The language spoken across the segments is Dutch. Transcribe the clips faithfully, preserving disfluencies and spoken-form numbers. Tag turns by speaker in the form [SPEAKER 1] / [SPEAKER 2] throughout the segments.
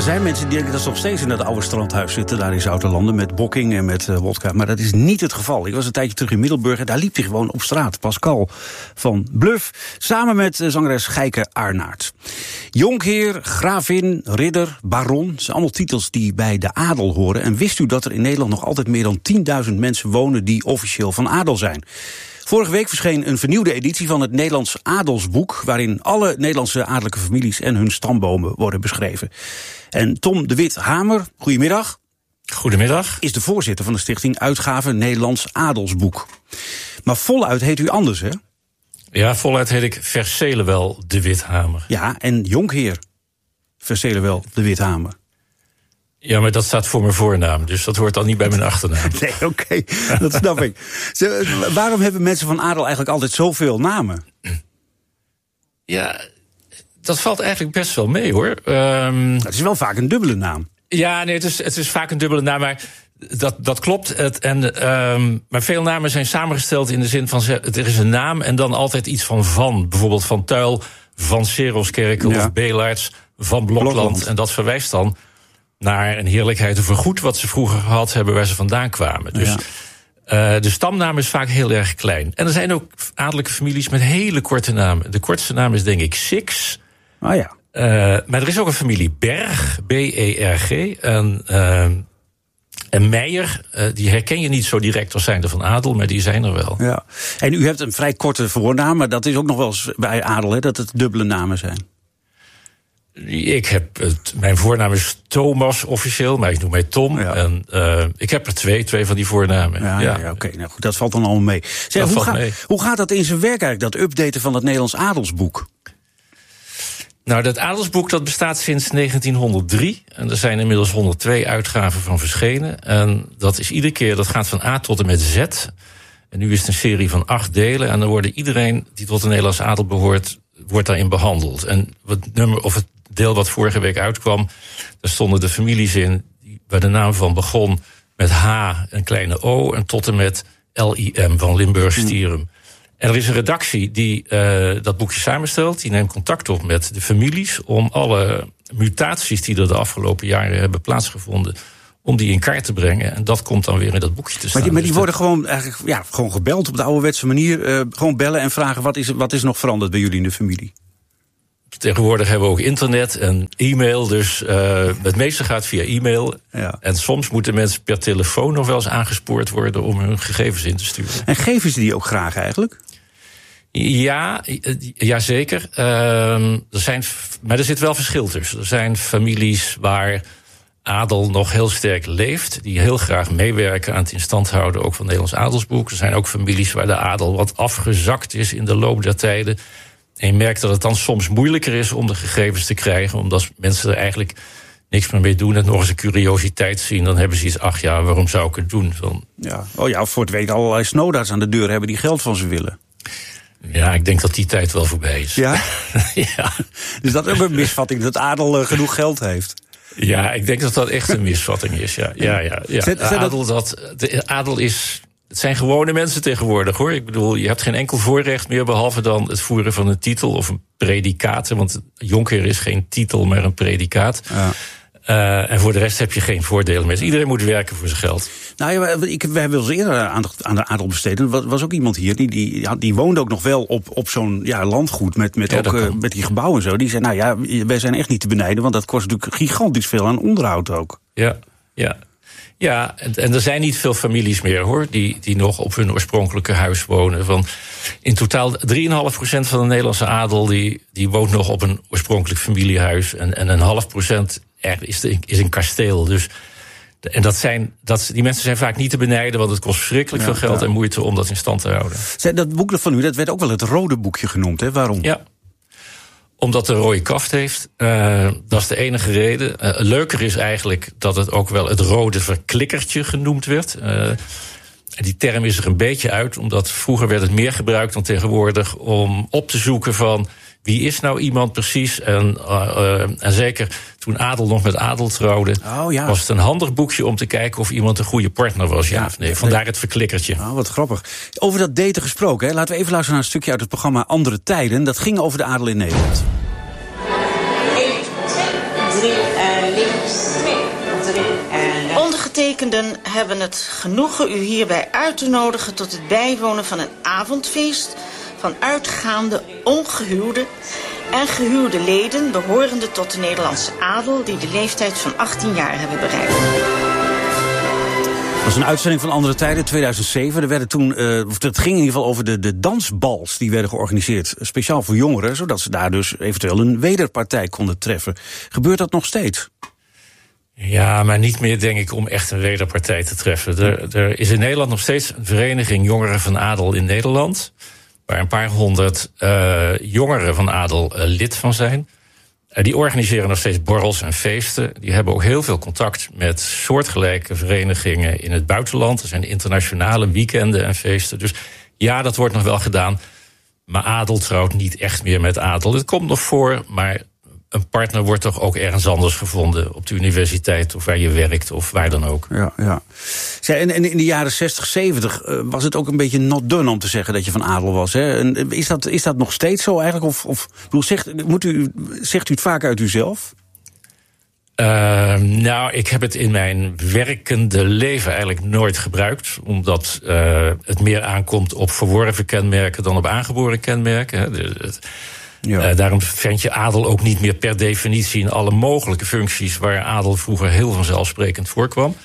[SPEAKER 1] zijn mensen die denken dat ze nog steeds in dat oude strandhuis zitten, daar in Zoutelanden, met Bokking en met uh, wodka. Maar dat is niet het geval. Ik was een tijdje terug in Middelburg en daar liep hij gewoon op straat. Pascal van Bluff, samen met uh, zangeres Gijke Arnaert. Jonkheer, gravin, ridder, baron, dat zijn allemaal titels die bij de adel horen. En wist u dat er in Nederland nog altijd meer dan tienduizend mensen wonen die officieel van adel zijn? Vorige week verscheen een vernieuwde editie van het Nederlands Adelsboek, waarin alle Nederlandse adellijke families en hun stambomen worden beschreven. En Tom de Wit-Hamer, goedemiddag.
[SPEAKER 2] Goedemiddag.
[SPEAKER 1] Is de voorzitter van de stichting Uitgave Nederlands Adelsboek. Maar voluit heet u anders, hè?
[SPEAKER 2] Ja, voluit heet ik Vercelewel de Wit-Hamer.
[SPEAKER 1] Ja, en Jonkheer Vercelewel de Wit-Hamer.
[SPEAKER 2] Ja, maar dat staat voor mijn voornaam, dus dat hoort dan niet bij mijn achternaam.
[SPEAKER 1] Nee, oké, okay, dat snap ik. Ze, waarom hebben mensen van adel eigenlijk altijd zoveel namen?
[SPEAKER 2] Ja, dat valt eigenlijk best wel mee, hoor. Um,
[SPEAKER 1] het is wel vaak een dubbele naam.
[SPEAKER 2] Ja, nee, het is, het is vaak een dubbele naam, maar dat, dat klopt. Het, en, um, maar veel namen zijn samengesteld in de zin van, er is een naam en dan altijd iets van van. Bijvoorbeeld Van Tuyl, Van Seroskerkel, ja. Of Beelaerts, Van Blokland. Blokland. En dat verwijst dan naar een heerlijkheid of een goed wat ze vroeger gehad hebben, waar ze vandaan kwamen. Dus ja. uh, de stamnaam is vaak heel erg klein. En er zijn ook adellijke families met hele korte namen. De kortste naam is denk ik Six.
[SPEAKER 1] Ah ja.
[SPEAKER 2] Uh, maar er is ook een familie Berg, B E R G. En, uh, en Meijer, uh, die herken je niet zo direct als zijnde van adel, maar die zijn er wel.
[SPEAKER 1] Ja. En u hebt een vrij korte voornaam, maar dat is ook nog wel eens bij adel, hè, dat het dubbele namen zijn.
[SPEAKER 2] Ik heb het, mijn voornaam is Thomas officieel, maar ik noem mij Tom. Ja. En uh, ik heb er twee, twee van die voornamen.
[SPEAKER 1] Ja, ja. ja oké, okay. Nou goed, dat valt dan allemaal mee. Zeg, hoe, ga, mee. hoe gaat dat in zijn werk eigenlijk, dat updaten van het Nederlands Adelsboek?
[SPEAKER 2] Nou, dat adelsboek dat bestaat sinds negentienhonderddrie. En er zijn inmiddels honderdtwee uitgaven van verschenen. En dat is iedere keer, dat gaat van A tot en met Z. En nu is het een serie van acht delen. En dan worden iedereen die tot de Nederlandse adel behoort, wordt daarin behandeld. En het nummer, of het deel wat vorige week uitkwam, daar stonden de families in waar de naam van begon met H, een kleine O, en tot en met L I M van Limburg-Stierum. En er is een redactie die uh, dat boekje samenstelt. Die neemt contact op met de families om alle mutaties die er de afgelopen jaren hebben plaatsgevonden, om die in kaart te brengen. En dat komt dan weer in dat boekje te staan.
[SPEAKER 1] Maar die, maar die dus worden gewoon, eigenlijk, ja, gewoon gebeld op de ouderwetse manier. Uh, gewoon bellen en vragen, wat is, wat is nog veranderd bij jullie in de familie?
[SPEAKER 2] Tegenwoordig hebben we ook internet en e-mail. Dus uh, het meeste gaat via e-mail. Ja. En soms moeten mensen per telefoon nog wel eens aangespoord worden om hun gegevens in te sturen.
[SPEAKER 1] En geven ze die ook graag eigenlijk?
[SPEAKER 2] Ja, ja zeker. Uh, er zijn, maar er zit wel verschil tussen. Er zijn families waar adel nog heel sterk leeft, die heel graag meewerken aan het instand houden ook van het Nederlands Adelsboek. Er zijn ook families waar de adel wat afgezakt is in de loop der tijden. En je merkt dat het dan soms moeilijker is om de gegevens te krijgen, omdat mensen er eigenlijk niks meer mee doen en nog eens een curiositeit zien. Dan hebben ze iets, ach ja, waarom zou ik het doen? Van,
[SPEAKER 1] ja. Oh ja, voor het weten allerlei snowda's aan de deur hebben die geld van ze willen.
[SPEAKER 2] Ja, ik denk dat die tijd wel voorbij is.
[SPEAKER 1] Ja?
[SPEAKER 2] Ja.
[SPEAKER 1] Dus dat is ook een misvatting, dat adel uh, genoeg geld heeft.
[SPEAKER 2] Ja, ik denk dat dat echt een misvatting is. Ja, ja, ja, ja. Zet, zet adel, dat, de adel is. Het zijn gewone mensen tegenwoordig, hoor. Ik bedoel, je hebt geen enkel voorrecht meer, behalve dan het voeren van een titel of een predicaat. Want jonkheer is geen titel, maar een predicaat. Ja. Uh, en voor de rest heb je geen voordelen meer. Iedereen moet werken voor zijn geld.
[SPEAKER 1] Nou ja, ik, we hebben wel eens eerder aandacht aan de adel besteed. Er was, was ook iemand hier, die, die, ja, die woonde ook nog wel op, op zo'n ja, landgoed met, met, ja, ook, uh, met die gebouwen en zo. Die zei, nou ja, wij zijn echt niet te benijden, want dat kost natuurlijk gigantisch veel aan onderhoud ook.
[SPEAKER 2] Ja, ja. Ja, en, en er zijn niet veel families meer, hoor, die, die nog op hun oorspronkelijke huis wonen. Van in totaal drie komma vijf procent van de Nederlandse adel die, die woont nog op een oorspronkelijk familiehuis. En, en een half procent is, de, is een kasteel. Dus, en dat zijn, dat, die mensen zijn vaak niet te benijden, want het kost verschrikkelijk ja, veel geld ja. en moeite om dat in stand te houden.
[SPEAKER 1] Dat boek van u, dat werd ook wel het rode boekje genoemd, hè? Waarom?
[SPEAKER 2] Ja. Omdat het een rode kaft heeft. Uh, dat is de enige reden. Uh, leuker is eigenlijk dat het ook wel het rode verklikkertje genoemd werd. Uh, die term is er een beetje uit, omdat vroeger werd het meer gebruikt dan tegenwoordig om op te zoeken van wie is nou iemand precies. En, uh, uh, en zeker toen adel nog met adel trouwde, oh, ja. was het een handig boekje om te kijken of iemand een goede partner was, ja, ja of nee. Vandaar het verklikkertje.
[SPEAKER 1] Oh, wat grappig. Over dat daten gesproken, hè. Laten we even luisteren naar een stukje uit het programma Andere Tijden. Dat ging over de adel in Nederland.
[SPEAKER 3] één, twee, drie, uh, Ondergetekenden hebben het genoegen u hierbij uit te nodigen tot het bijwonen van een avondfeest van uitgaande ongehuwde en gehuwde leden behorende tot de Nederlandse adel die de leeftijd van achttien jaar hebben bereikt.
[SPEAKER 1] Dat was een uitzending van Andere Tijden, tweeduizend zeven. Er werden toen, uh, het ging in ieder geval over de, de dansbals die werden georganiseerd, speciaal voor jongeren, zodat ze daar dus eventueel een wederpartij konden treffen. Gebeurt dat nog steeds?
[SPEAKER 2] Ja, maar niet meer, denk ik, om echt een wederpartij te treffen. Er, er is in Nederland nog steeds een vereniging Jongeren van Adel in Nederland, waar een paar honderd uh, jongeren van adel uh, lid van zijn. Uh, die organiseren nog steeds borrels en feesten. Die hebben ook heel veel contact met soortgelijke verenigingen in het buitenland. Er zijn internationale weekenden en feesten. Dus ja, dat wordt nog wel gedaan. Maar adel trouwt niet echt meer met adel. Het komt nog voor, maar een partner wordt toch ook ergens anders gevonden, op de universiteit of waar je werkt of waar dan ook.
[SPEAKER 1] Ja, ja. En in de jaren zestig, zeventig uh, was het ook een beetje not done om te zeggen dat je van adel was. Hè? En is, dat, is dat nog steeds zo eigenlijk? Of, of bedoel, zegt, moet u, zegt u het vaak uit uzelf?
[SPEAKER 2] Uh, nou, ik heb het in mijn werkende leven eigenlijk nooit gebruikt, omdat uh, het meer aankomt op verworven kenmerken dan op aangeboren kenmerken. Hè. De, het, Ja. Uh, daarom vind je adel ook niet meer per definitie in alle mogelijke functies waar adel vroeger heel vanzelfsprekend voorkwam.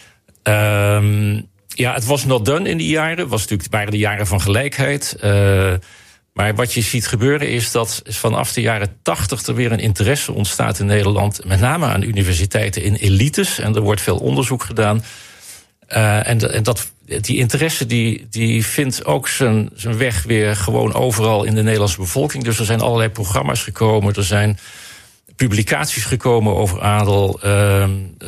[SPEAKER 2] Uh, ja, het was not done in die jaren. Het was natuurlijk, waren de jaren van gelijkheid. Uh, maar wat je ziet gebeuren is dat vanaf de jaren tachtig er weer een interesse ontstaat in Nederland, met name aan universiteiten in elites. En er wordt veel onderzoek gedaan. Uh, en, en dat, die interesse die, die vindt ook zijn, zijn weg weer gewoon overal in de Nederlandse bevolking. Dus er zijn allerlei programma's gekomen, er zijn publicaties gekomen over adel uh,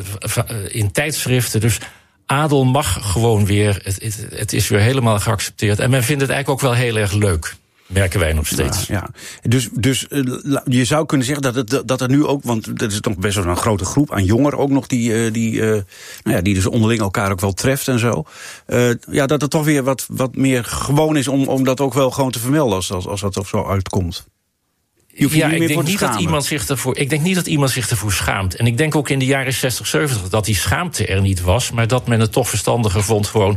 [SPEAKER 2] in tijdschriften. Dus adel mag gewoon weer, het, het, het is weer helemaal geaccepteerd. En men vindt het eigenlijk ook wel heel erg leuk. Merken wij nog steeds.
[SPEAKER 1] Ja, ja. Dus, dus uh, je zou kunnen zeggen dat, het, dat er nu ook, want er is toch best wel een grote groep aan jongeren ook nog die, uh, die, uh, nou ja, die dus onderling elkaar ook wel treft en zo. Uh, ja, dat het toch weer wat, wat meer gewoon is om, om dat ook wel gewoon te vermelden als, als, als dat of zo uitkomt.
[SPEAKER 2] Ja, ik denk, niet dat iemand zich ervoor, ik denk niet dat iemand zich ervoor schaamt. En ik denk ook in de jaren zestig, zeventig dat die schaamte er niet was, maar dat men het toch verstandiger vond gewoon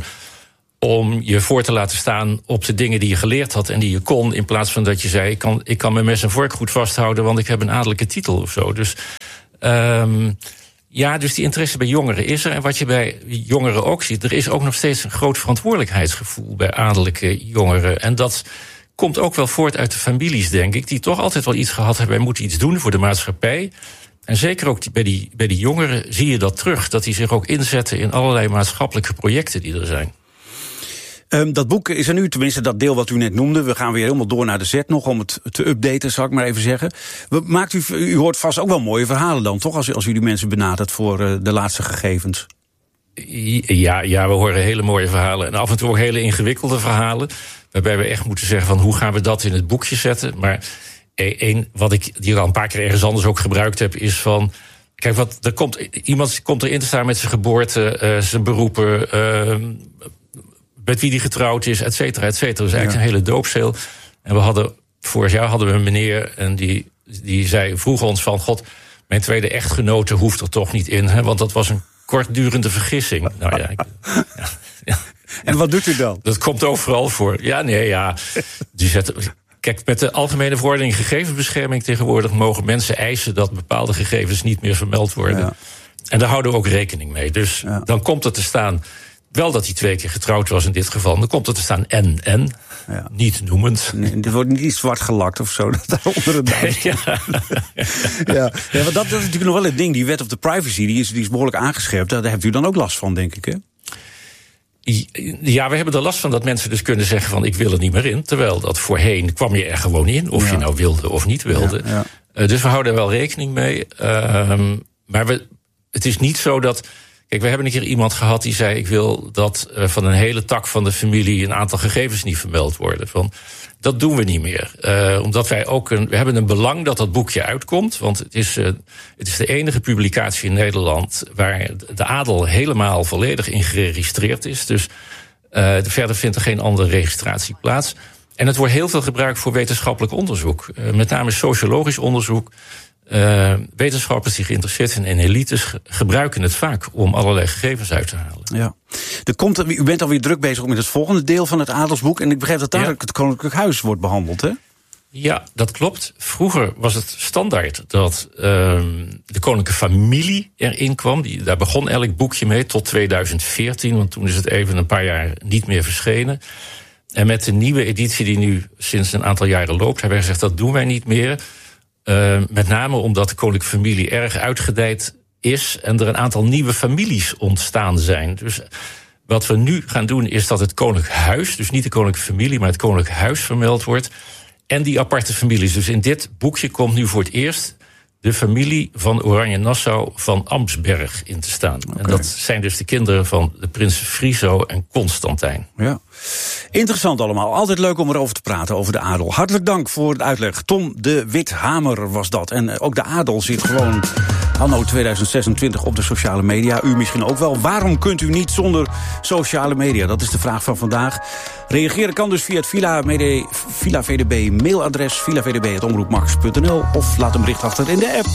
[SPEAKER 2] om je voor te laten staan op de dingen die je geleerd had en die je kon, in plaats van dat je zei, ik kan, ik kan mijn mes en vork goed vasthouden, want ik heb een adellijke titel of zo. Dus um, ja, dus die interesse bij jongeren is er. En wat je bij jongeren ook ziet, er is ook nog steeds een groot verantwoordelijkheidsgevoel bij adellijke jongeren. En dat komt ook wel voort uit de families, denk ik, die toch altijd wel iets gehad hebben, wij moeten iets doen voor de maatschappij. En zeker ook die, bij, die, bij die jongeren zie je dat terug, dat die zich ook inzetten in allerlei maatschappelijke projecten die er zijn.
[SPEAKER 1] Um, dat boek is er nu, tenminste dat deel wat u net noemde. We gaan weer helemaal door naar de zet nog om het te updaten, zal ik maar even zeggen. Maakt u, u hoort vast ook wel mooie verhalen dan, toch? Als u, als u die mensen benadert voor uh, de laatste gegevens.
[SPEAKER 2] Ja, ja, we horen hele mooie verhalen. En af en toe ook hele ingewikkelde verhalen. Waarbij we echt moeten zeggen van hoe gaan we dat in het boekje zetten. Maar één, wat ik die al een paar keer ergens anders ook gebruikt heb, is van, kijk, wat, er komt, iemand komt erin te staan met zijn geboorte, uh, zijn beroepen, uh, met wie die getrouwd is, et cetera, et cetera. Dus eigenlijk ja. een hele doopseel. En we hadden, vorig jaar hadden we een meneer en die, die zei, vroeg ons van, god, mijn tweede echtgenote hoeft er toch niet in, hè, want dat was een kortdurende vergissing. Nou ja, ik, ja, ja.
[SPEAKER 1] En wat doet u dan?
[SPEAKER 2] Dat komt overal voor. Ja, nee, ja. Die zet, kijk, met de Algemene Verordening Gegevensbescherming tegenwoordig mogen mensen eisen dat bepaalde gegevens niet meer vermeld worden. Ja. En daar houden we ook rekening mee. Dus ja. dan komt er te staan, wel dat hij twee keer getrouwd was in dit geval, dan komt er te staan en, en. Ja. Niet noemend.
[SPEAKER 1] Nee, er wordt niet zwart gelakt of zo. Dat daar onder het duim.
[SPEAKER 2] Ja.
[SPEAKER 1] ja. ja, want dat, dat is natuurlijk nog wel het ding. Die wet op de privacy, die is, die is behoorlijk aangescherpt. Daar hebt u dan ook last van, denk ik, hè?
[SPEAKER 2] Ja, we hebben er last van dat mensen dus kunnen zeggen van ik wil er niet meer in. Terwijl dat voorheen kwam je er gewoon in. Of ja. je nou wilde of niet wilde. Ja, ja. Uh, dus we houden er wel rekening mee. Uh, maar we, het is niet zo dat. Kijk, we hebben een keer iemand gehad die zei, ik wil dat uh, van een hele tak van de familie een aantal gegevens niet vermeld worden. Van, dat doen we niet meer. Uh, omdat wij ook een, we hebben een belang dat dat boekje uitkomt. Want het is, uh, het is de enige publicatie in Nederland waar de adel helemaal volledig in geregistreerd is. Dus uh, verder vindt er geen andere registratie plaats. En het wordt heel veel gebruikt voor wetenschappelijk onderzoek. Uh, met name sociologisch onderzoek. Uh, wetenschappers die geïnteresseerd zijn in elites ge- gebruiken het vaak om allerlei gegevens uit te halen.
[SPEAKER 1] Ja. Er komt, u bent alweer druk bezig met het volgende deel van het Adelsboek. En ik begrijp dat daar ja. het Koninklijk Huis wordt behandeld, hè?
[SPEAKER 2] Ja, dat klopt. Vroeger was het standaard dat uh, de koninklijke familie erin kwam. Die, daar begon elk boekje mee tot tweeduizend veertien, want toen is het even een paar jaar niet meer verschenen. En met de nieuwe editie die nu sinds een aantal jaren loopt, hebben wij gezegd dat doen wij niet meer. Uh, met name omdat de koninklijke familie erg uitgedijd is en er een aantal nieuwe families ontstaan zijn. Dus wat we nu gaan doen is dat het Koninklijk Huis, dus niet de koninklijke familie, maar het Koninklijk Huis vermeld wordt. En die aparte families. Dus in dit boekje komt nu voor het eerst de familie van Oranje-Nassau van Amsberg in te staan. Okay. En dat zijn dus de kinderen van de prinsen Friso en Constantijn.
[SPEAKER 1] Ja. Interessant allemaal. Altijd leuk om erover te praten, over de adel. Hartelijk dank voor de uitleg. Tom de Withamer was dat. En ook de adel zit gewoon anno tweeduizend zesentwintig op de sociale media. U misschien ook wel. Waarom kunt u niet zonder sociale media? Dat is de vraag van vandaag. Reageren kan dus via het Villa, Mede, Villa V D B mailadres villa v d b punt omroepmax punt n l of laat een bericht achter in de app.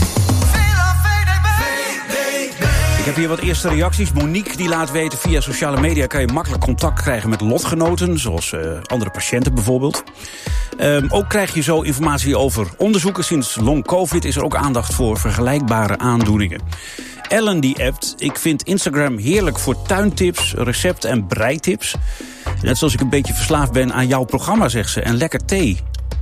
[SPEAKER 1] Ik heb hier wat eerste reacties. Monique die laat weten, via sociale media kan je makkelijk contact krijgen met lotgenoten, zoals uh, andere patiënten bijvoorbeeld. Um, ook krijg je zo informatie over onderzoeken. Sinds long covid is er ook aandacht voor vergelijkbare aandoeningen. Ellen die appt, ik vind Instagram heerlijk voor tuintips, recepten en breitips. Net zoals ik een beetje verslaafd ben aan jouw programma, zegt ze. En lekker thee.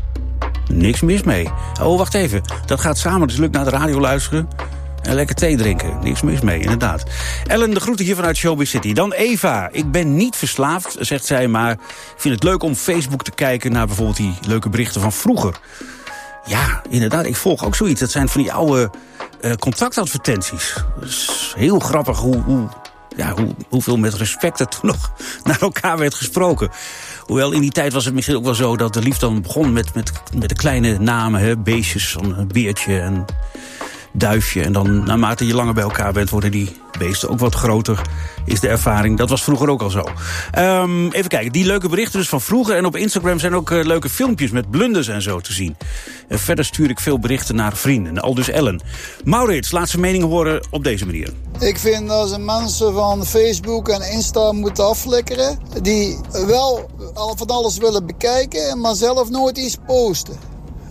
[SPEAKER 1] Niks mis mee. Oh, wacht even. Dat gaat samen, dus lukt naar de radio luisteren. En lekker thee drinken. Niks mis mee, inderdaad. Ellen, de groeten hier vanuit Showbiz City. Dan Eva. Ik ben niet verslaafd, zegt zij, maar ik vind het leuk om Facebook te kijken naar bijvoorbeeld die leuke berichten van vroeger. Ja, inderdaad, ik volg ook zoiets. Dat zijn van die oude uh, contractadvertenties. Dat is heel grappig hoe, hoe, ja, hoe, hoeveel met respect er toen nog naar elkaar werd gesproken. Hoewel in die tijd was het misschien ook wel zo dat de liefde dan begon met, met, met de kleine namen, hè, beestjes, een beertje en duifje. En dan, naarmate je langer bij elkaar bent, worden die beesten ook wat groter, is de ervaring. Dat was vroeger ook al zo. Um, even kijken, die leuke berichten dus van vroeger. En op Instagram zijn ook uh, leuke filmpjes met blunders en zo te zien. En verder stuur ik veel berichten naar vrienden. Al dus Ellen. Maurits, laat zijn mening horen op deze manier.
[SPEAKER 4] Ik vind dat ze mensen van Facebook en Insta moeten afflikkeren, die wel van alles willen bekijken, maar zelf nooit iets posten.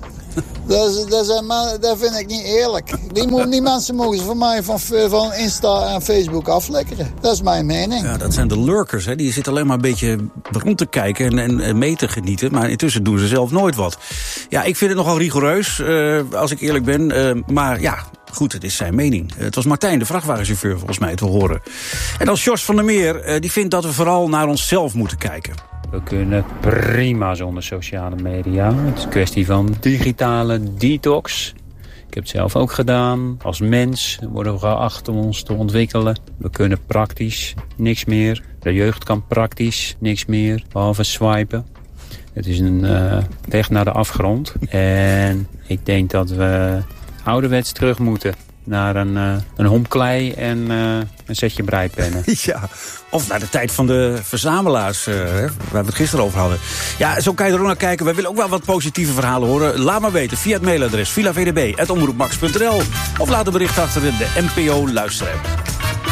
[SPEAKER 4] Dat, is, dat, zijn, dat vind ik niet eerlijk. Die, mo- die mensen mogen voor mij van, van Insta en Facebook aflekkeren. Dat is mijn mening.
[SPEAKER 1] Ja, dat zijn de lurkers, hè. Die zitten alleen maar een beetje rond te kijken en, en, en mee te genieten. Maar intussen doen ze zelf nooit wat. Ja, ik vind het nogal rigoureus, uh, als ik eerlijk ben. Uh, maar ja, goed, het is zijn mening. Uh, het was Martijn, de vrachtwagenchauffeur, volgens mij te horen. En dan Jos van der Meer, uh, die vindt dat we vooral naar onszelf moeten kijken.
[SPEAKER 5] We kunnen prima zonder sociale media. Het is een kwestie van digitale detox. Ik heb het zelf ook gedaan. Als mens worden we geacht om ons te ontwikkelen. We kunnen praktisch niks meer. De jeugd kan praktisch niks meer, behalve swipen. Het is een uh, weg naar de afgrond. En ik denk dat we ouderwets terug moeten naar een, uh, een homp klei en uh, een setje breipennen.
[SPEAKER 1] Ja, of naar de tijd van de verzamelaars, uh, hè, waar we het gisteren over hadden. Ja, zo kan je er ook naar kijken. Wij willen ook wel wat positieve verhalen horen. Laat maar weten via het mailadres villa v d b punt omroepmax punt n l of laat een bericht achter in de N P O luisterapp.